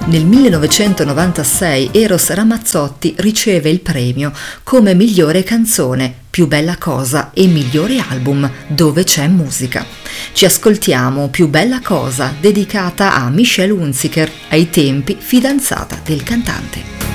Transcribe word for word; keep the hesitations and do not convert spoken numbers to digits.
Nel millenovecentonovantasei Eros Ramazzotti riceve il premio come migliore canzone, più bella cosa e migliore album dove c'è musica. Ci ascoltiamo Più bella cosa, dedicata a Michelle Hunziker, ai tempi fidanzata del cantante.